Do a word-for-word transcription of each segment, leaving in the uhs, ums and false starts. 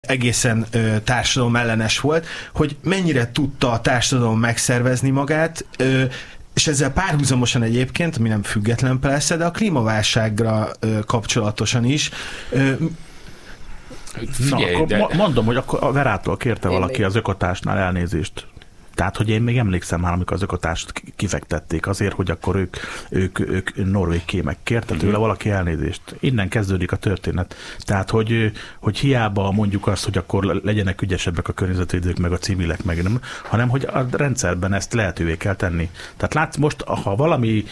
egészen ö, társadalom ellenes volt, hogy mennyire tudta a társadalom megszervezni magát, ö, és ezzel párhuzamosan egyébként, ami nem független persze, de a klímaválságra ö, kapcsolatosan is. Ö, Figyelj, Na, akkor de... mondom, hogy akkor a Verától kérte Én valaki még... az ökotársnál elnézést. Tehát, hogy én még emlékszem már, amikor az ökotárst kifektették azért, hogy akkor ők, ők, ők norvég kémek. Kérte tőle valaki elnézést. Innen kezdődik a történet. Tehát, hogy, hogy hiába mondjuk azt, hogy akkor legyenek ügyesebbek a környezetvédők, meg a civilek, meg nem, hanem, hogy a rendszerben ezt lehetővé kell tenni. Tehát látsz most, ha valami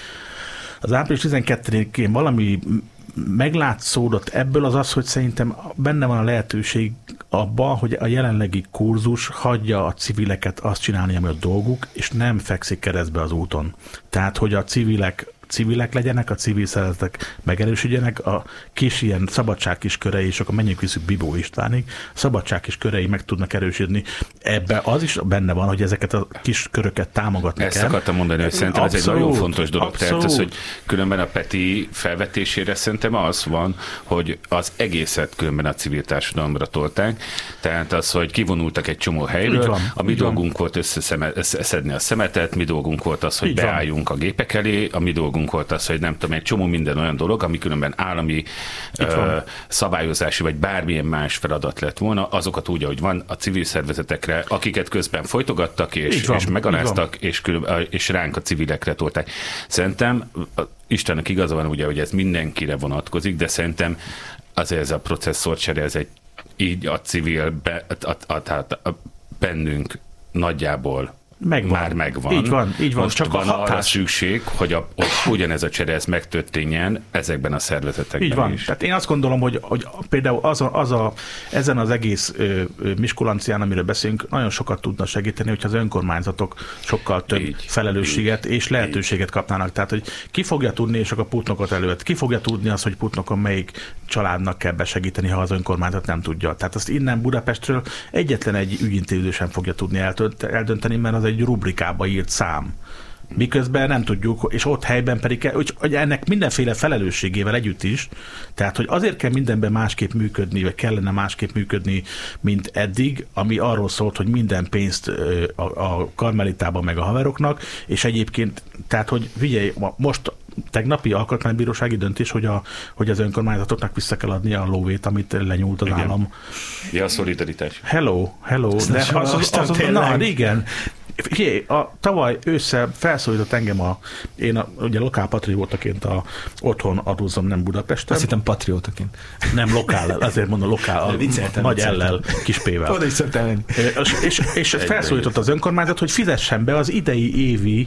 az április tizenkettedikén valami meglátszódott ebből, az az, hogy szerintem benne van a lehetőség abban, hogy a jelenlegi kurzus hagyja a civileket azt csinálni, ami a dolguk, és nem fekszik keresztbe az úton. Tehát, hogy a civilek civilek legyenek, a civil szervezetek megerősödjenek, a kis ilyen szabadságkis körei, és akkor menjünk visszük Bibó Istvánig, szabadságkis körei meg tudnak erősödni. Ebbe az is benne van, hogy ezeket a kis köröket támogatni Ezt kell. Ezt akartam mondani, hogy szerintem abszolút, ez egy nagyon fontos dolog. Abszolút. Tehát az, hogy különben a Peti felvetésére szerintem az van, hogy az egészet különben a civil társadalomra tolták. Tehát az, hogy kivonultak egy csomó helyről, van, a mi dolgunk van. volt összeszedni a szemetet, mi dolgunk volt az, hogy így beálljunk van. a gépek elé, a mi dolgunk volt az, hogy nem tudom, egy csomó minden olyan dolog, ami különben állami ö, szabályozási vagy bármilyen más feladat lett volna, azokat úgy, ahogy van, a civil szervezetekre, akiket közben folytogattak és, és megaláztak, és, külön, és ránk a civilekre tolták. Szerintem Istennek igaza van ugye, hogy ez mindenkire vonatkozik, de szerintem azért ez a processzorcsere, ez egy így a civil be, a, a, a, a, a bennünk nagyjából Megvan. Már megvan. Így van, így van. Most csak van a hatás... arra szükség, hogy, a, hogy ugyanez a csere ez megtörténjen ezekben a szervezetekben így van. is. Tehát én azt gondolom, hogy, hogy például az a, az a, ezen az egész ö, ö, Miskolcián, amiről beszélünk, nagyon sokat tudna segíteni, hogyha az önkormányzatok sokkal több így, felelősséget így, és lehetőséget így. kapnának. Tehát, hogy ki fogja tudni, és akkor Putnokot előtt, ki fogja tudni azt, hogy Putnokon melyik családnak kell besegíteni, ha az önkormányzat nem tudja. Tehát azt innen Budapestről egyetlen egy ügyintéző sem fogja tudni eldönteni, mert az egy rubrikába írt szám. Miközben nem tudjuk, és ott helyben pedig kell, hogy ennek mindenféle felelősségével együtt is, tehát, hogy azért kell mindenben másképp működni, vagy kellene másképp működni, mint eddig, ami arról szólt, hogy minden pénzt a, a Karmelitában meg a haveroknak, és egyébként, tehát, hogy figyelj, most tegnapi alkotmánybírósági döntés, hogy, a, hogy az önkormányzatoknak vissza kell adni a lóvét, amit lenyúlt az igen. állam. Ja, a szolidaritás. Hello, hello. De az, az, az, az, az, na, igen. Figyelj, a tavaly ősszel felszólított engem a, én a, ugye lokál patriótaként a, otthon adózom, nem Budapesten. Azt hittem patriótaként. Nem lokál, azért mondom lokál, a vicceltem, nagy vicceltem. ellel, kis P-vel. Oda is szoktam lenni. És, és, és felszólított az önkormányzat, hogy fizessen be az idei évi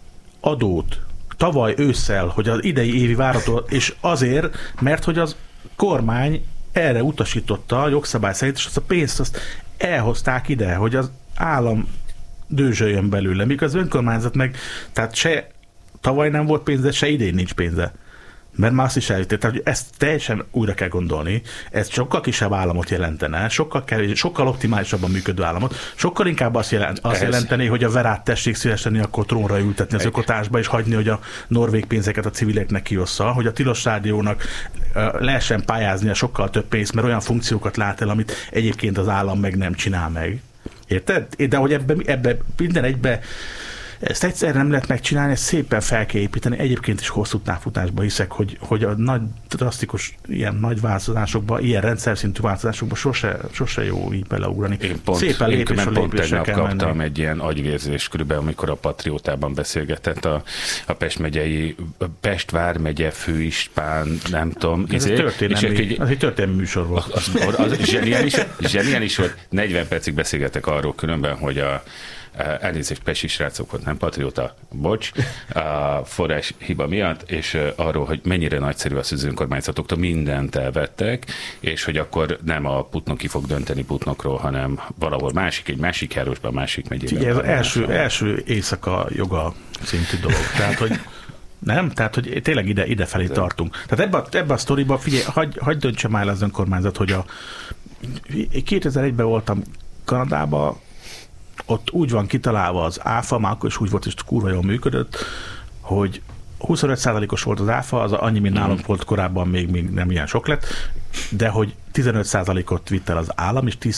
adót. Tavaly ősszel, hogy az idei évi várható, és azért, mert hogy az kormány erre utasította a jogszabály szerint, és azt a pénzt azt elhozták ide, hogy az állam dőzsöljön belőle, míg az önkormányzat meg, tehát se tavaly nem volt pénze, se idén nincs pénze. Mert már azt is eljutott, tehát ezt teljesen újra kell gondolni, ez sokkal kisebb államot jelentene, sokkal, kevés, sokkal optimálisabban működő államot, sokkal inkább azt, jelent, azt jelenteni, hogy a Verát tessék szívesen akkor trónra ültetni az ökotársba, és hagyni, hogy a norvég pénzeket a civileknek kiossza, hogy a Tilos Rádiónak lehessen pályáznia sokkal több pénzt, mert olyan funkciókat lát el, amit egyébként az állam meg nem csinál meg. Érted? De hogy ebbe, ebbe minden egybe ezt egyszerűen nem lehet megcsinálni, ezt szépen fel kell építeni. Egyébként is hosszú távfutásban hiszek, hogy, hogy a nagy, drasztikus ilyen nagy változásokban, ilyen rendszer szintű változásokban sose, sose jó így beleugrani. Én pont, szépen lépésről pont lépésre kell kaptam menni. egy ilyen agyvérzést körülbelül, amikor a Patriótában beszélgetett a, a Pest megyei, Pest vármegye főispán, nem tudom. Ez izé, történelmi, egy, az egy történelmi műsor volt. Az, az, az zseniális, zseniális volt. negyven percig beszélgetek arról különben, hogy a elnézést, pesti srácok volt, nem patrióta, bocs, a forrás hiba miatt, és arról, hogy mennyire nagyszerű az, hogy az önkormányzatoktól mindent elvettek, és hogy akkor nem a Putnoki fog dönteni Putnokról, hanem valahol másik, egy másik járosban, másik megyében. Ugye ez az első, első éjszaka joga szintű dolog. Tehát, hogy nem? Tehát, hogy tényleg ide, idefelé tartunk. Tehát ebbe a, ebbe a sztoriba, figyelj, hagy, hagy döntse már az önkormányzat, hogy a kétezer-egyben voltam Kanadában, ott úgy van kitalálva az áfa, már akkor is úgy volt, és kurva jól működött, hogy huszonöt százalékos volt az áfa, az annyi, mint nálunk volt korábban, még, még nem ilyen sok lett, de hogy tizenöt százalékot vitt el az állam, és tíz